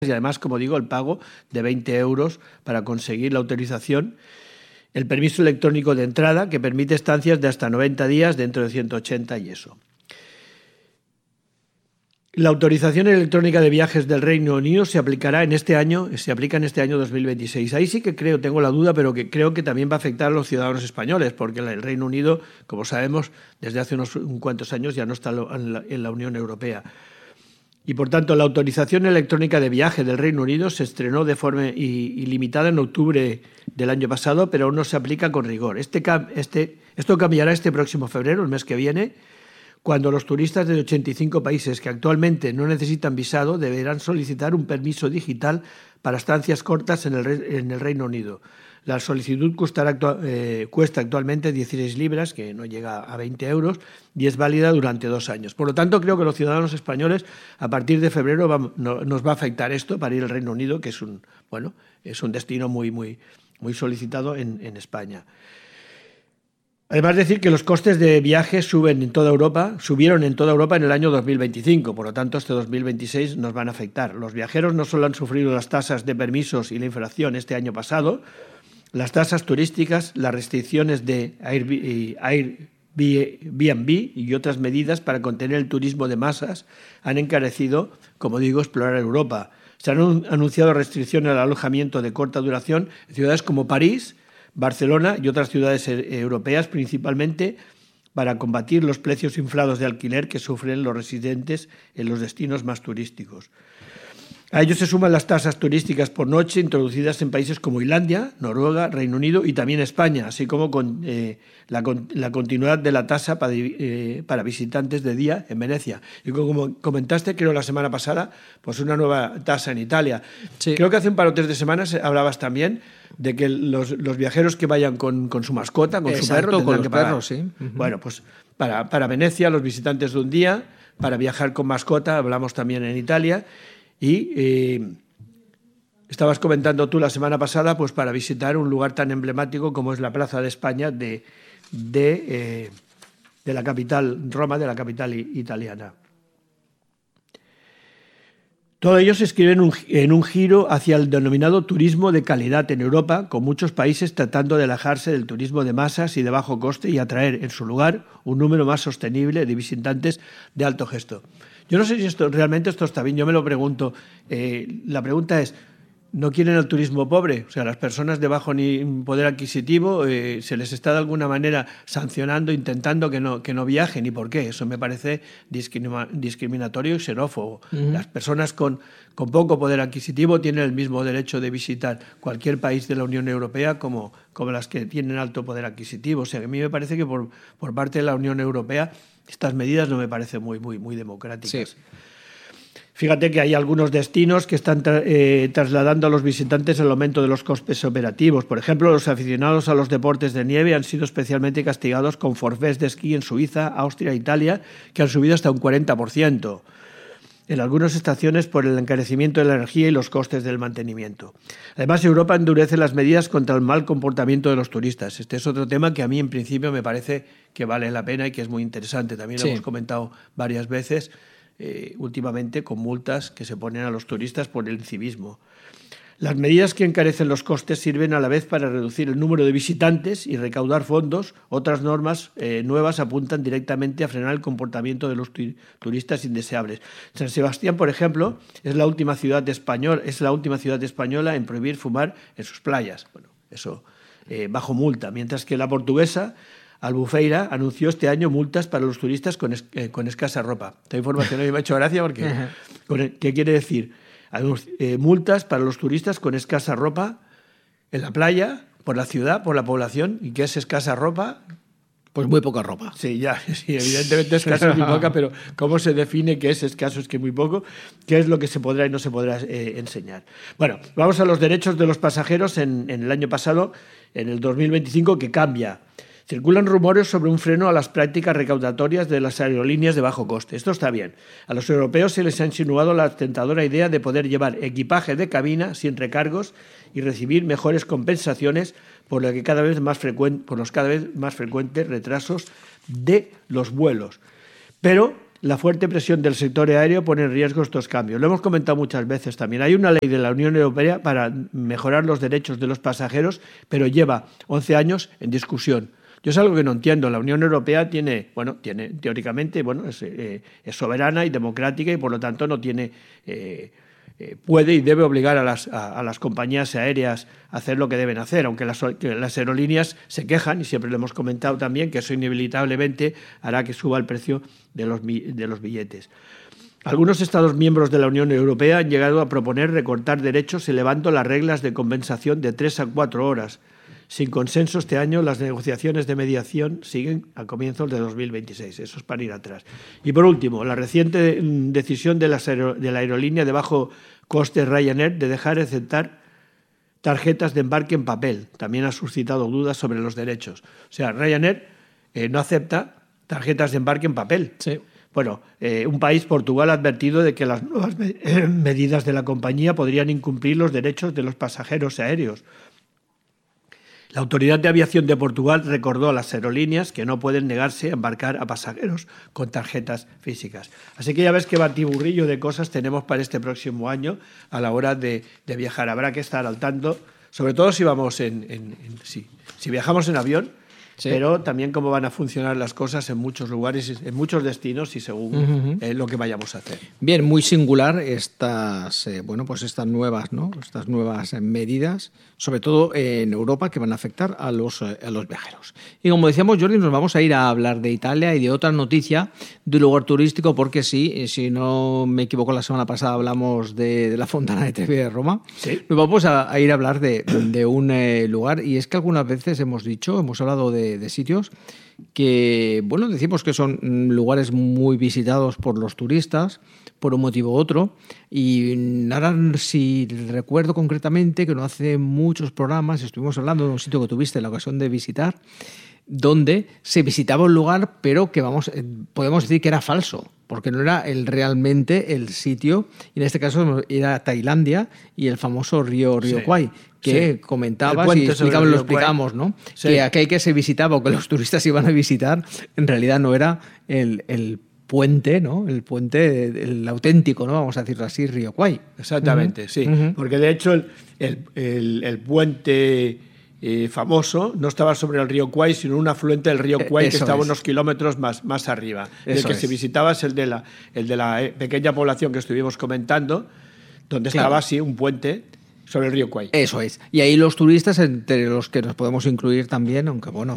y además, como digo, el pago de 20 euros para conseguir la autorización. El permiso electrónico de entrada, que permite estancias de hasta 90 días dentro de 180 y eso. La autorización electrónica de viajes del Reino Unido se aplica en este año 2026. Ahí sí que tengo la duda, pero que creo que también va a afectar a los ciudadanos españoles, porque el Reino Unido, como sabemos, desde hace unos cuantos años ya no está en la Unión Europea. Y por tanto, la autorización electrónica de viaje del Reino Unido se estrenó de forma ilimitada en octubre del año pasado, pero aún no se aplica con rigor. Esto cambiará este próximo febrero, el mes que viene, cuando los turistas de 85 países que actualmente no necesitan visado deberán solicitar un permiso digital para estancias cortas en el Reino Unido. La solicitud cuesta actualmente 16 libras, que no llega a 20 euros, y es válida durante 2 años. Por lo tanto, creo que los ciudadanos españoles, a partir de febrero, nos va a afectar esto para ir al Reino Unido, que es un destino muy solicitado en España. Además, decir que los costes de viaje subieron en toda Europa en el año 2025, por lo tanto, este 2026 nos van a afectar. Los viajeros no solo han sufrido las tasas de permisos y la inflación este año pasado, las tasas turísticas, las restricciones de Airbnb y otras medidas para contener el turismo de masas han encarecido, como digo, explorar Europa. Se han anunciado restricciones al alojamiento de corta duración en ciudades como París, Barcelona y otras ciudades europeas, principalmente para combatir los precios inflados de alquiler que sufren los residentes en los destinos más turísticos. A ello se suman las tasas turísticas por noche introducidas en países como Islandia, Noruega, Reino Unido y también España, así como con la continuidad de la tasa para visitantes de día en Venecia. Y como comentaste, creo la semana pasada, pues una nueva tasa en Italia. Sí. Creo que hace un par o 3 de semanas hablabas también de que los viajeros que vayan con su mascota, con su perro, tendrán que pagar. Perro, sí. Bueno, pues para Venecia, los visitantes de un día, para viajar con mascota, hablamos también en Italia. Y estabas comentando tú la semana pasada, pues para visitar un lugar tan emblemático como es la Plaza de España de la capital, Roma, de la capital italiana. Todo ello se inscribe en un giro hacia el denominado turismo de calidad en Europa, con muchos países tratando de alejarse del turismo de masas y de bajo coste y atraer en su lugar un número más sostenible de visitantes de alto gesto. Yo no sé si realmente esto está bien, yo me lo pregunto. La pregunta es, ¿no quieren el turismo pobre? O sea, las personas de bajo poder adquisitivo se les está de alguna manera sancionando, intentando que no viajen. ¿Y por qué? Eso me parece discriminatorio y xenófobo. Uh-huh. Las personas con poco poder adquisitivo tienen el mismo derecho de visitar cualquier país de la Unión Europea como las que tienen alto poder adquisitivo. O sea, que a mí me parece que por parte de la Unión Europea estas medidas no me parecen muy democráticas. Sí. Fíjate que hay algunos destinos que están trasladando a los visitantes el aumento de los costes operativos. Por ejemplo, los aficionados a los deportes de nieve han sido especialmente castigados con forfaits de esquí en Suiza, Austria e Italia, que han subido hasta un 40%. En algunas estaciones por el encarecimiento de la energía y los costes del mantenimiento. Además, Europa endurece las medidas contra el mal comportamiento de los turistas. Este es otro tema que a mí en principio me parece que vale la pena y que es muy interesante. También lo hemos comentado varias veces últimamente con multas que se ponen a los turistas por el incivismo. Las medidas que encarecen los costes sirven a la vez para reducir el número de visitantes y recaudar fondos. Otras normas nuevas apuntan directamente a frenar el comportamiento de los turistas indeseables. San Sebastián, por ejemplo, es la última ciudad española en prohibir fumar en sus playas. Bueno, eso bajo multa, mientras que la portuguesa Albufeira anunció este año multas para los turistas con escasa ropa. Esta información a mí me ha hecho gracia porque ¿qué quiere decir? Multas para los turistas con escasa ropa en la playa, por la ciudad, por la población. ¿Y qué es escasa ropa? Pues muy poca ropa. Sí, evidentemente escaso es muy poca, pero ¿cómo se define qué es escaso? Es que muy poco. ¿Qué es lo que se podrá y no se podrá enseñar? Bueno, vamos a los derechos de los pasajeros en el año pasado, en el 2025, que cambia. Circulan rumores sobre un freno a las prácticas recaudatorias de las aerolíneas de bajo coste. Esto está bien. A los europeos se les ha insinuado la tentadora idea de poder llevar equipaje de cabina sin recargos y recibir mejores compensaciones por los cada vez más frecuentes retrasos de los vuelos. Pero la fuerte presión del sector aéreo pone en riesgo estos cambios. Lo hemos comentado muchas veces también. Hay una ley de la Unión Europea para mejorar los derechos de los pasajeros, pero lleva 11 años en discusión. Yo es algo que no entiendo. La Unión Europea tiene teóricamente, es soberana y democrática y por lo tanto no tiene, puede y debe obligar a las compañías aéreas a hacer lo que deben hacer, aunque las aerolíneas se quejan y siempre lo hemos comentado también que eso inevitablemente hará que suba el precio de los billetes. Algunos Estados miembros de la Unión Europea han llegado a proponer recortar derechos elevando las reglas de compensación de 3 a 4 horas. Sin consenso este año, las negociaciones de mediación siguen a comienzos de 2026. Eso es para ir atrás. Y por último, la reciente decisión de la aerolínea de bajo coste Ryanair de dejar de aceptar tarjetas de embarque en papel. También ha suscitado dudas sobre los derechos. O sea, Ryanair no acepta tarjetas de embarque en papel. Sí. Bueno, un país, Portugal, ha advertido de que las nuevas medidas de la compañía podrían incumplir los derechos de los pasajeros aéreos. La Autoridad de Aviación de Portugal recordó a las aerolíneas que no pueden negarse a embarcar a pasajeros con tarjetas físicas. Así que ya ves qué batiburrillo de cosas tenemos para este próximo año a la hora de viajar. Habrá que estar al tanto, sobre todo si vamos si viajamos en avión, sí, pero también cómo van a funcionar las cosas en muchos lugares, en muchos destinos y según lo que vayamos a hacer. Bien, muy singular estas nuevas, ¿no? Estas nuevas medidas, sobre todo en Europa, que van a afectar a los viajeros. Y como decíamos, Jordi, nos vamos a ir a hablar de Italia y de otra noticia de un lugar turístico, porque sí, si no me equivoco, la semana pasada hablamos de la Fontana de Trevi de Roma. ¿Sí? Nos vamos a ir a hablar de un lugar, y es que algunas veces hemos hablado de sitios que, bueno, decimos que son lugares muy visitados por los turistas por un motivo u otro, y ahora si recuerdo concretamente que no hace muchos programas estuvimos hablando de un sitio que tuviste la ocasión de visitar, donde se visitaba un lugar, pero que podemos decir que era falso, porque no era realmente el sitio, y en este caso era Tailandia y el famoso río Kwai, que comentabas y lo explicamos, ¿no? Sí. Que aquel que se visitaba o que los turistas iban a visitar, en realidad no era el puente, ¿no? El puente, el auténtico, ¿no? Vamos a decirlo así, río Kwai. Exactamente, sí. Porque de hecho el puente famoso no estaba sobre el río Kwai, sino un afluente del río Kwai que estaba unos kilómetros más arriba. El que se visitaba es el de la pequeña población que estuvimos comentando, donde estaba así un puente sobre el río Kwai. Eso es. Y ahí los turistas, entre los que nos podemos incluir también, aunque bueno,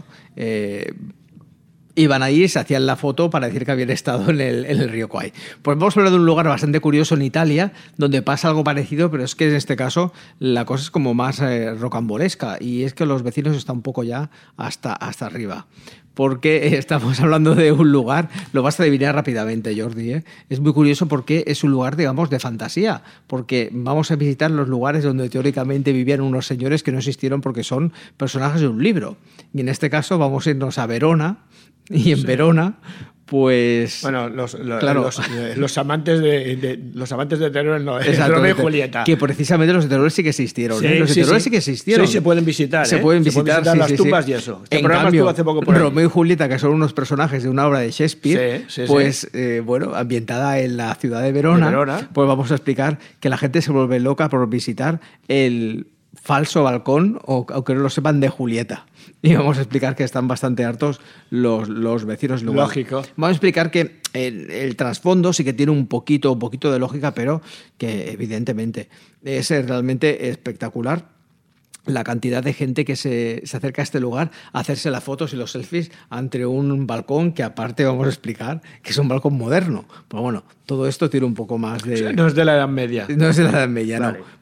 iban ahí y se hacían la foto para decir que habían estado en el río Kwai. Pues vamos a hablar de un lugar bastante curioso en Italia, donde pasa algo parecido, pero es que en este caso la cosa es como más rocambolesca, y es que los vecinos están un poco ya hasta arriba. Porque estamos hablando de un lugar, lo vas a adivinar rápidamente, Jordi, ¿eh? Es muy curioso porque es un lugar, digamos, de fantasía, porque vamos a visitar los lugares donde teóricamente vivían unos señores que no existieron porque son personajes de un libro. Y en este caso vamos a irnos a Verona, y en Verona, pues... Bueno, los amantes de terror, no, Romeo y Julieta. Que precisamente los de terror sí que existieron. Sí, los de terror sí que existieron. Sí, se pueden visitar. Se pueden visitar las tumbas y eso. Este programa cambio, estuvo hace poco por ahí. Romeo y Julieta, que son unos personajes de una obra de Shakespeare, ambientada en la ciudad de Verona, pues vamos a explicar que la gente se vuelve loca por visitar el falso balcón, o aunque no lo sepan, de Julieta. Y vamos a explicar que están bastante hartos los vecinos del lugar. Lógico. Vamos a explicar que el trasfondo sí que tiene un poquito de lógica, pero que evidentemente es realmente espectacular la cantidad de gente que se acerca a este lugar a hacerse las fotos y los selfies ante un balcón que aparte vamos a explicar que es un balcón moderno. Pues bueno, todo esto tiene un poco más de... O sea, no es de la Edad Media. No es de la Edad Media, vale. No.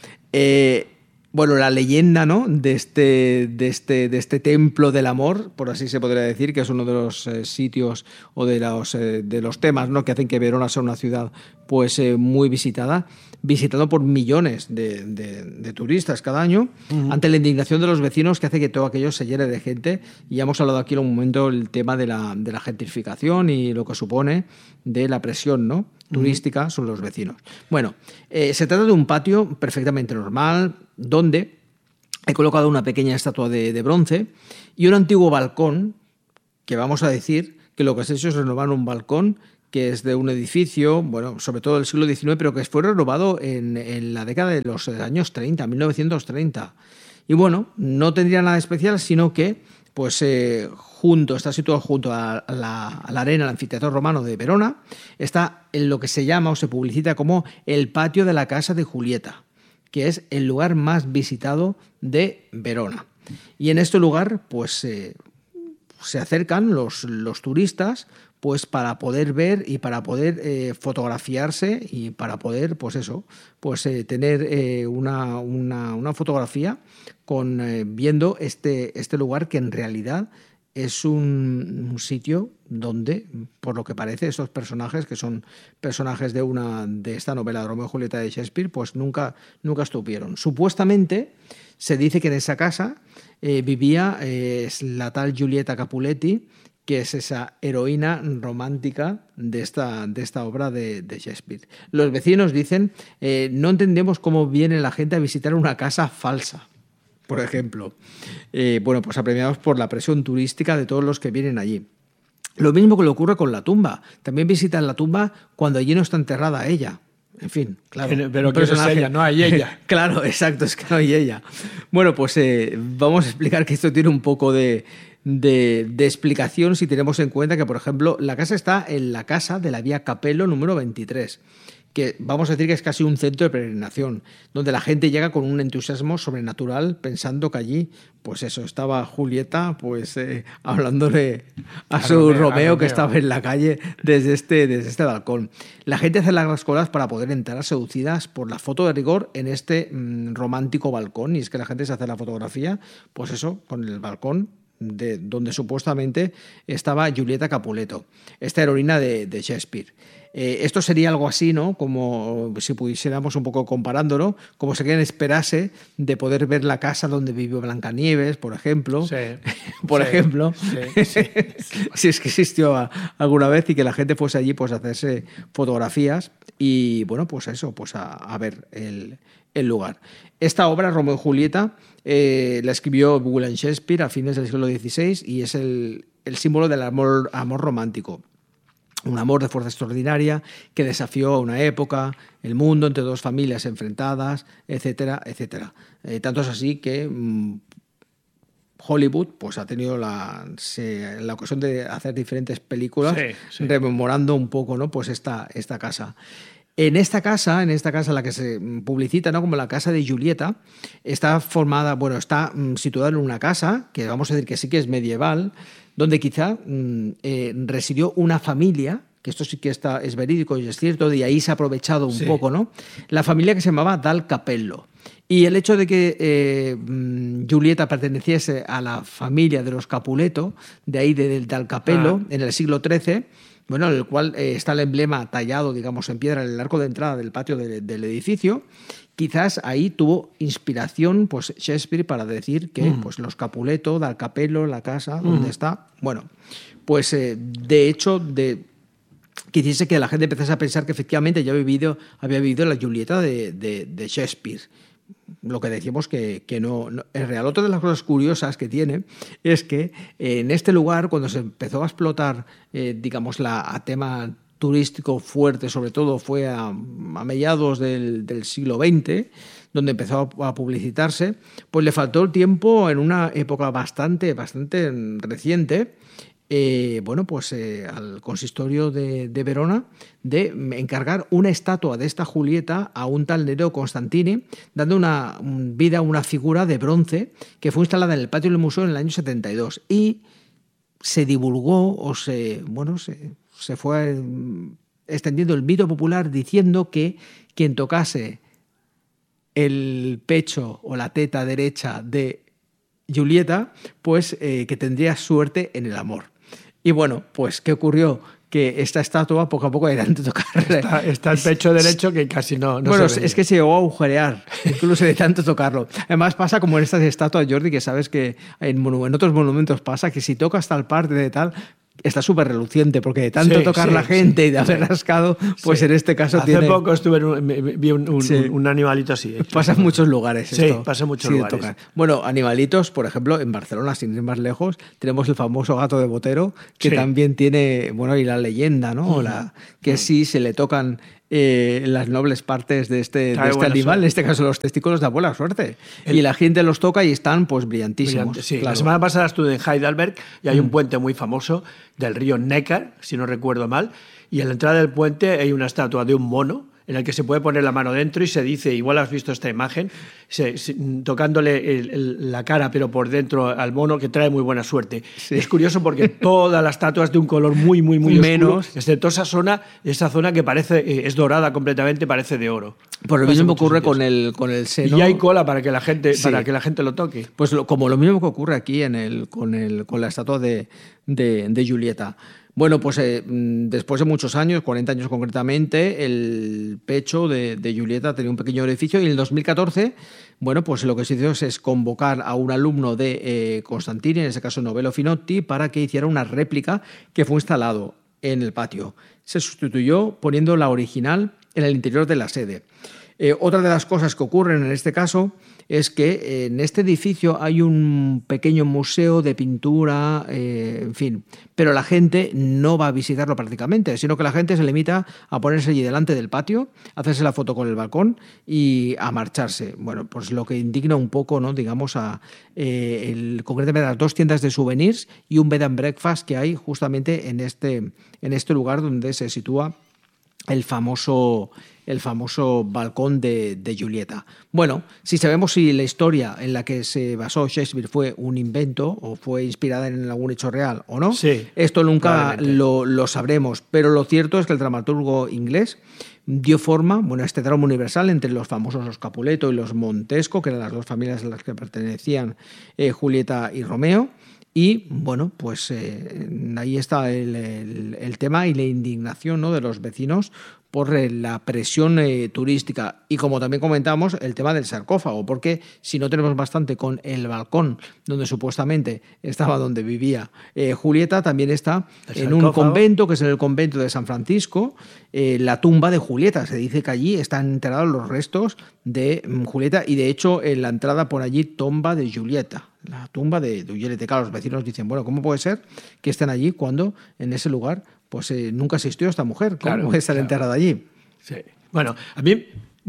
Bueno, la leyenda, ¿no?, de este templo del amor, por así se podría decir, que es uno de los sitios o de los temas, ¿no?, que hacen que Verona sea una ciudad pues muy visitado por millones de turistas cada año, ante la indignación de los vecinos que hace que todo aquello se llene de gente. Y ya hemos hablado aquí en un momento el tema de la gentrificación y lo que supone de la presión, ¿no?, turística sobre los vecinos. Bueno, se trata de un patio perfectamente normal, donde he colocado una pequeña estatua de bronce y un antiguo balcón, que vamos a decir que lo que se ha hecho es renovar un balcón que es de un edificio, bueno, sobre todo del siglo XIX, pero que fue renovado en la década de los años 30, 1930. Y bueno, no tendría nada especial, sino que pues está situado junto a la arena, al anfiteatro romano de Verona, está en lo que se llama o se publicita como el patio de la casa de Julieta, que es el lugar más visitado de Verona. Y en este lugar pues se acercan los turistas pues para poder ver y para poder fotografiarse y para poder tener una fotografía viendo este lugar, que en realidad es un sitio donde, por lo que parece, estos personajes, que son personajes de esta novela de Romeo y Julieta de Shakespeare, pues nunca estuvieron. Supuestamente se dice que en esa casa vivía la tal Giulietta Capuletti, que es esa heroína romántica de esta obra de Shakespeare. Los vecinos dicen, no entendemos cómo viene la gente a visitar una casa falsa, por ejemplo. Pues apremiados por la presión turística de todos los que vienen allí. Lo mismo que le ocurre con la tumba. También visitan la tumba cuando allí no está enterrada ella. En fin, claro. Pero que es ella, no hay ella. Claro, exacto, es que no hay ella. Bueno, pues vamos a explicar que esto tiene un poco de explicación si tenemos en cuenta que, por ejemplo, la casa está en la casa de la vía Capello número 23, que vamos a decir que es casi un centro de peregrinación, donde la gente llega con un entusiasmo sobrenatural pensando que allí, pues eso, estaba Julieta hablándole a su Romeo, que estaba en la calle desde este balcón. La gente hace largas colas para poder entrar seducidas por la foto de rigor en este romántico balcón, y es que la gente se hace la fotografía, pues eso, con el balcón de donde supuestamente estaba Giulietta Capuleto, esta heroína de Shakespeare. Esto sería algo así, ¿no? Como si pudiéramos un poco comparándolo, como si alguien esperase de poder ver la casa donde vivió Blancanieves, por ejemplo. Sí, ejemplo. Sí. Si es que existió alguna vez, y que la gente fuese allí pues a hacerse fotografías y, bueno, pues eso, pues a ver el lugar. Esta obra, Romeo y Julieta, la escribió William Shakespeare a fines del siglo XVI y es el símbolo del amor romántico. Un amor de fuerza extraordinaria que desafió a una época, el mundo, entre dos familias enfrentadas, etcétera, etcétera. Tanto es así que Hollywood pues ha tenido la ocasión de hacer diferentes películas rememorando un poco, ¿no? Pues esta casa. En esta casa, la que se publicita, ¿no?, como la casa de Giulietta, está situada en una casa que vamos a decir que sí que es medieval, donde quizá residió una familia, que esto sí que es verídico y es cierto, y ahí se ha aprovechado un poco, ¿no? La familia que se llamaba Dal Capello. Y el hecho de que Giulietta perteneciese a la familia de los Capuleto, de ahí del Dal Capello, en el siglo XIII, bueno, en el cual está el emblema tallado, digamos, en piedra en el arco de entrada del patio del edificio, quizás ahí tuvo inspiración pues Shakespeare para decir que pues los Capuleto, Dal Capello, la casa donde está, bueno, pues de hecho que hiciese que la gente empezase a pensar que efectivamente ya había vivido la Giulietta de Shakespeare. Lo que decíamos que no es real. Otra de las cosas curiosas que tiene es que en este lugar, cuando se empezó a explotar, digamos, a tema turístico fuerte, sobre todo fue a mediados del siglo XX, donde empezó a publicitarse, pues le faltó el tiempo en una época bastante reciente, al consistorio de Verona de encargar una estatua de esta Julieta a un tal Nereo Constantini, dando vida a una figura de bronce que fue instalada en el patio del museo en el año 72 y se divulgó se fue extendiendo el mito popular diciendo que quien tocase el pecho o la teta derecha de Giulietta, pues que tendría suerte en el amor. Y bueno, pues ¿qué ocurrió? Que esta estatua poco a poco era de tocarla. Está el pecho derecho que casi no bueno, se ve. Es que se llegó a agujerear, incluso de tanto tocarlo. Además pasa como en estas estatuas, Jordi, que sabes que en otros monumentos pasa que si tocas tal parte de tal, está súper reluciente, porque de tanto tocar la gente y de haber rascado, pues en este caso Hace poco estuve vi un animalito así. Pasa en muchos lugares esto. Sí, pasa en muchos lugares. Bueno, animalitos, por ejemplo, en Barcelona, sin ir más lejos, tenemos el famoso gato de Botero, que también tiene, bueno, y la leyenda, ¿no? Que sí se le tocan las nobles partes de este animal, en este caso los testículos, da buena suerte. Y la gente los toca y están pues brillantísimos. Sí, claro. La semana pasada estuve en Heidelberg y hay un puente muy famoso del río Neckar, si no recuerdo mal, y en la entrada del puente hay una estatua de un mono en el que se puede poner la mano dentro y se dice, igual has visto esta imagen, tocándole la cara pero por dentro al mono, que trae muy buena suerte. Sí. Es curioso porque toda la estatua es de un color muy oscuro, excepto esa zona que parece es dorada completamente, parece de oro. Pues lo mismo ocurre con el seno. Y hay cola para que la gente lo toque. Pues como lo mismo que ocurre aquí con la estatua de Julieta. Bueno, pues después de muchos años, 40 años concretamente, el pecho de Julieta tenía un pequeño orificio y en el 2014, bueno, pues lo que se hizo es convocar a un alumno de Constantini, en ese caso Novello Finotti, para que hiciera una réplica que fue instalado en el patio. Se sustituyó poniendo la original en el interior de la sede. Otra de las cosas que ocurren en este caso es que en este edificio hay un pequeño museo de pintura, en fin, pero la gente no va a visitarlo prácticamente, sino que la gente se limita a ponerse allí delante del patio, a hacerse la foto con el balcón y a marcharse. Bueno, pues lo que indigna un poco, ¿no? Digamos, concretamente las 2 tiendas de souvenirs y un bed and breakfast que hay justamente en este lugar donde se sitúa el famoso balcón de Julieta. Bueno, si sabemos si la historia en la que se basó Shakespeare fue un invento o fue inspirada en algún hecho real o no, esto nunca lo sabremos, pero lo cierto es que el dramaturgo inglés dio forma, bueno, a este drama universal entre los famosos los Capuleto y los Montesco, que eran las 2 familias a las que pertenecían Julieta y Romeo. Y bueno, pues ahí está el tema y la indignación, ¿no?, de los vecinos por la presión turística. Y como también comentamos, el tema del sarcófago, porque si no tenemos bastante con el balcón donde supuestamente estaba donde vivía Julieta, también está en un convento, que es en el convento de San Francisco, la tumba de Julieta. Se dice que allí están enterrados los restos de Julieta y de hecho en la entrada por allí tumba de Julieta. La tumba de Julieta. Claro, los vecinos dicen, bueno, ¿cómo puede ser que estén allí cuando en ese lugar pues nunca existió esta mujer? ¿Cómo puede estar enterrada allí? Sí. Bueno, a mí...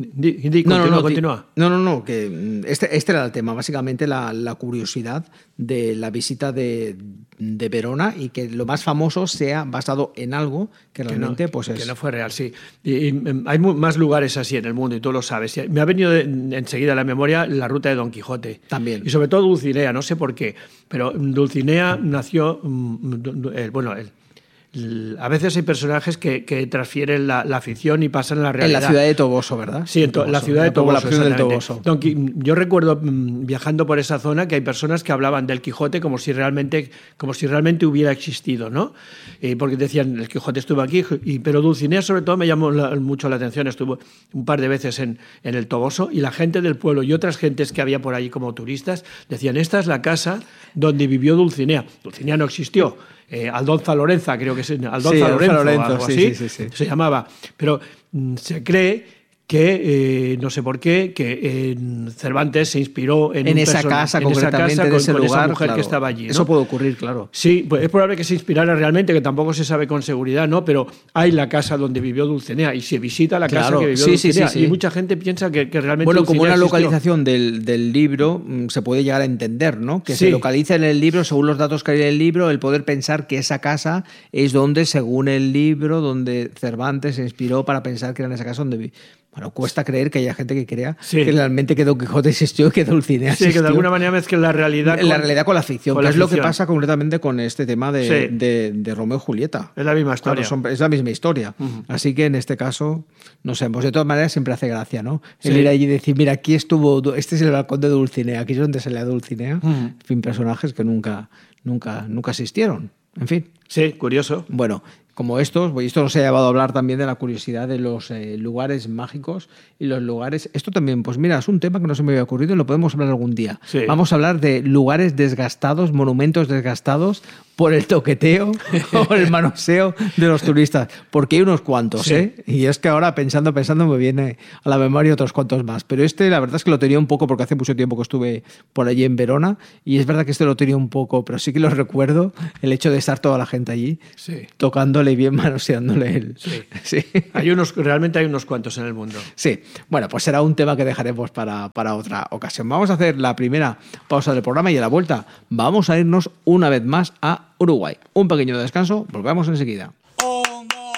Continúa. No, que este era el tema, básicamente la curiosidad de la visita de Verona y que lo más famoso sea basado en algo que realmente que no fue real, sí. Y hay más lugares así en el mundo y tú lo sabes. Me ha venido enseguida a la memoria la ruta de Don Quijote. También. Y sobre todo Dulcinea, no sé por qué, pero Dulcinea nació, a veces hay personajes que transfieren la ficción y pasan a la realidad. En la ciudad de Toboso, ¿verdad? Sí, la ciudad de Toboso. Del Toboso. Yo recuerdo viajando por esa zona que hay personas que hablaban del Quijote como si realmente hubiera existido, ¿no? Porque decían, el Quijote estuvo aquí, pero Dulcinea sobre todo me llamó mucho la atención. Estuvo un par de veces en el Toboso y la gente del pueblo y otras gentes que había por allí como turistas decían, esta es la casa donde vivió Dulcinea. Dulcinea no existió. Aldonza Lorenza, creo que es Aldonza Lorenzo, algo así, se llamaba. Pero se cree que, no sé por qué, que Cervantes se inspiró en esa casa, con ese lugar, esa mujer, claro, que estaba allí, ¿no? Eso puede ocurrir, claro. Sí, pues es probable que se inspirara realmente, que tampoco se sabe con seguridad, ¿no? Pero hay la casa donde vivió Dulcinea y se visita la casa que vivió Dulcinea. Sí. Y mucha gente piensa que realmente Bueno, Dulcinea como una existió. localización del libro se puede llegar a entender, ¿no? Que se localiza en el libro según los datos que hay en el libro, el poder pensar que esa casa es donde, según el libro, donde Cervantes se inspiró para pensar que era en esa casa donde vivió. Bueno, cuesta creer que haya gente que crea que realmente que Don Quijote existió y que Dulcinea existió. Sí, que de alguna manera mezcla la realidad con la ficción, que es lo que pasa concretamente con este tema de Romeo y Julieta. Es la misma historia. Claro, es la misma historia. Así que en este caso, no sé, pues de todas maneras siempre hace gracia, ¿no? El ir allí y decir, mira, aquí estuvo, este es el balcón de Dulcinea, aquí es donde se le da Dulcinea. En fin, personajes que nunca existieron. En fin. Sí, curioso. Bueno, como estos, pues esto nos ha llevado a hablar también de la curiosidad de los lugares mágicos y los lugares... Esto también, pues mira, es un tema que no se me había ocurrido y lo podemos hablar algún día. Sí. Vamos a hablar de lugares desgastados, monumentos desgastados por el toqueteo o el manoseo de los turistas, porque hay unos cuantos, Sí. Y es que ahora pensando me viene a la memoria otros cuantos más, pero la verdad es que lo tenía un poco porque hace mucho tiempo que estuve por allí en Verona y es verdad que lo tenía un poco, pero sí que lo recuerdo, el hecho de estar toda la gente allí tocándole y bien manoseándole él. Sí. Realmente hay unos cuantos en el mundo. Sí, bueno, pues será un tema que dejaremos para otra ocasión. Vamos a hacer la primera pausa del programa y a la vuelta vamos a irnos una vez más a Uruguay. Un pequeño descanso, volvemos enseguida.